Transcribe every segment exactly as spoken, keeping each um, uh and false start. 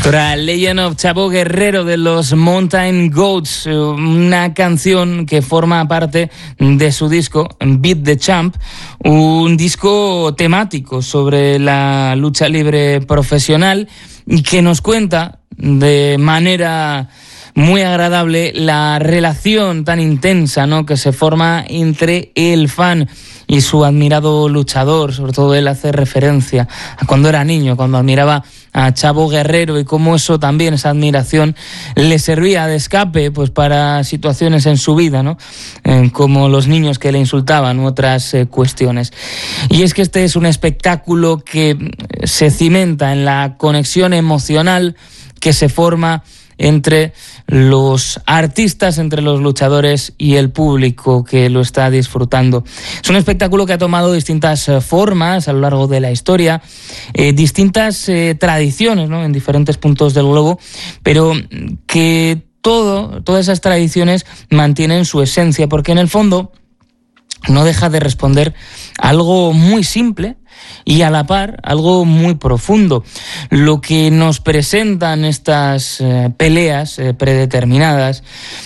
The Legend of Chavo Guerrero de los Mountain Goats, una canción que forma parte de su disco Beat the Champ, un disco temático sobre la lucha libre profesional y que nos cuenta de manera muy agradable la relación tan intensa, ¿no?, que se forma entre el fan y su admirado luchador. Sobre todo él hace referencia a cuando era niño, cuando admiraba a Chavo Guerrero, y cómo eso también, esa admiración, le servía de escape pues para situaciones en su vida, ¿no? Eh, como los niños que le insultaban u otras eh, cuestiones. Y es que este es un espectáculo que se cimenta en la conexión emocional que se forma entre los artistas, entre los luchadores y el público que lo está disfrutando. Es un espectáculo que ha tomado distintas eh, formas a lo largo de la historia, eh, distintas eh, tradiciones, ¿no?, en diferentes puntos del globo, pero que todo, todas esas tradiciones mantienen su esencia, porque en el fondo no deja de responder a algo muy simple y a la par algo muy profundo. Lo que nos presentan estas eh, peleas eh, predeterminadas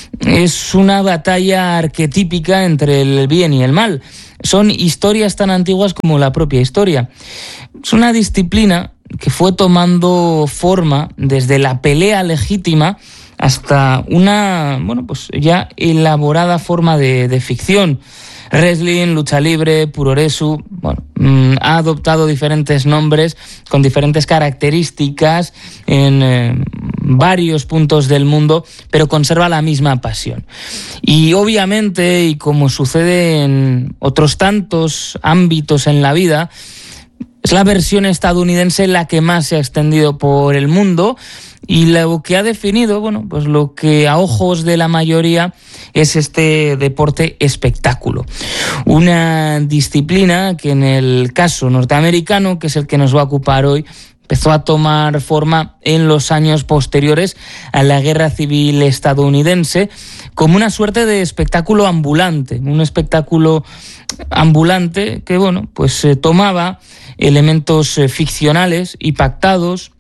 es una batalla arquetípica entre el bien y el mal. Son historias tan antiguas como la propia historia. Es una disciplina que fue tomando forma desde la pelea legítima hasta una, bueno, pues ya elaborada forma de, de ficción. Wrestling, lucha libre, puroresu, bueno, mmm, ha adoptado diferentes nombres con diferentes características en eh, varios puntos del mundo, pero conserva la misma pasión. Y obviamente, y como sucede en otros tantos ámbitos en la vida, es la versión estadounidense la que más se ha extendido por el mundo, y lo que ha definido, bueno, pues lo que a ojos de la mayoría es este deporte espectáculo. Una disciplina que en el caso norteamericano, que es el que nos va a ocupar hoy, empezó a tomar forma en los años posteriores a la Guerra Civil estadounidense como una suerte de espectáculo ambulante, un espectáculo ambulante que, bueno, pues eh, tomaba elementos eh, ficcionales y pactados.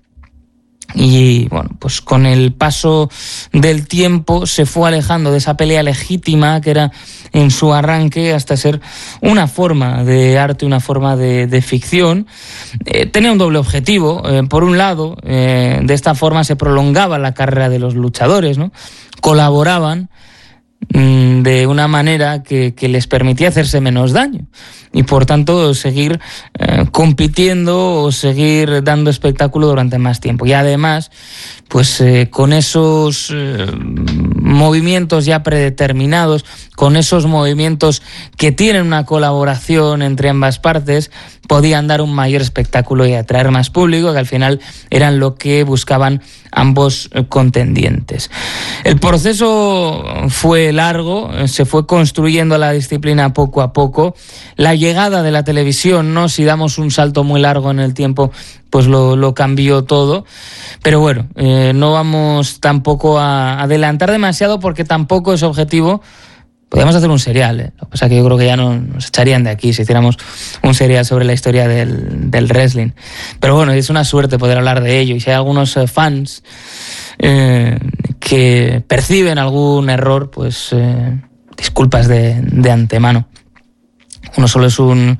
Y bueno, pues con el paso del tiempo se fue alejando de esa pelea legítima que era en su arranque hasta ser una forma de arte, una forma de, de ficción. Eh, tenía un doble objetivo. Eh, por un lado, eh, de esta forma se prolongaba la carrera de los luchadores, ¿no? Colaboraban mmm, de una manera que, que les permitía hacerse menos daño y por tanto seguir eh, compitiendo o seguir dando espectáculo durante más tiempo. Y además, pues eh, con esos eh, movimientos ya predeterminados, con esos movimientos que tienen una colaboración entre ambas partes, podían dar un mayor espectáculo y atraer más público, que al final eran lo que buscaban ambos contendientes. El proceso fue largo, se fue construyendo la disciplina poco a poco. La llegada de la televisión, ¿no?, si damos un salto muy largo en el tiempo, pues lo, lo cambió todo. Pero bueno, eh, no vamos tampoco a adelantar demasiado porque tampoco es objetivo. Podríamos hacer un serial, ¿eh? Lo que pasa es que yo creo que ya no nos echarían de aquí si hiciéramos un serial sobre la historia del, del wrestling. Pero bueno, es una suerte poder hablar de ello. Y si hay algunos eh, fans eh, que perciben algún error, pues eh, disculpas de, de antemano. Uno solo es un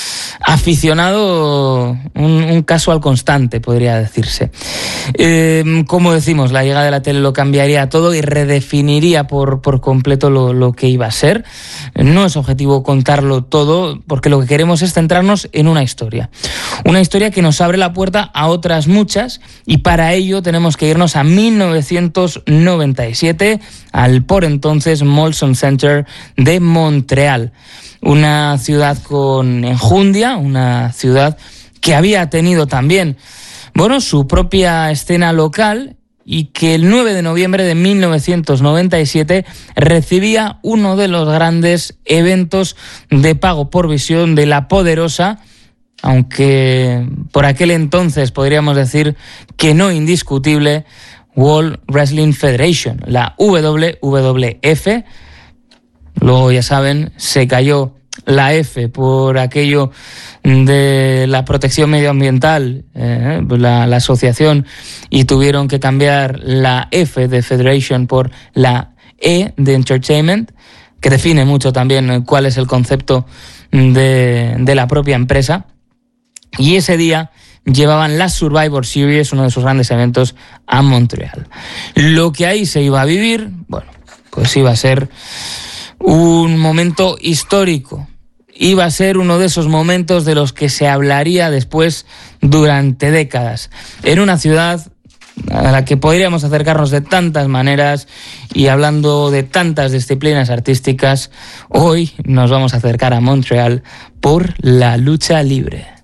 aficionado, un, un casual constante, podría decirse. Eh, como decimos, la llegada de la tele lo cambiaría todo y redefiniría por, por completo lo, lo que iba a ser. No es objetivo contarlo todo, porque lo que queremos es centrarnos en una historia. Una historia que nos abre la puerta a otras muchas, y para ello tenemos que irnos a mil novecientos noventa y siete, al por entonces Molson Center de Montreal. Una ciudad con enjundia, una ciudad que había tenido también, bueno, su propia escena local, y que el nueve de noviembre de mil novecientos noventa y siete recibía uno de los grandes eventos de pago por visión de la poderosa, aunque por aquel entonces podríamos decir que no indiscutible, World Wrestling Federation, la W W F. Luego, ya saben, se cayó la F por aquello de la protección medioambiental, eh, la, la asociación, y tuvieron que cambiar la F de Federation por la E de Entertainment, que define mucho también cuál es el concepto de, de la propia empresa. Y ese día llevaban la Survivor Series, uno de sus grandes eventos, a Montreal. Lo que ahí se iba a vivir, bueno, pues iba a ser un momento histórico. Iba a ser uno de esos momentos de los que se hablaría después durante décadas. En una ciudad a la que podríamos acercarnos de tantas maneras, y hablando de tantas disciplinas artísticas, hoy nos vamos a acercar a Montreal por la lucha libre.